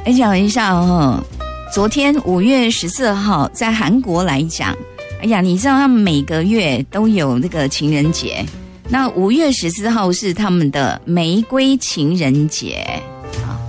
讲一下哦，昨天5月14号在韩国来讲，哎呀，你知道他们每个月都有那个情人节，那5月14号是他们的玫瑰情人节。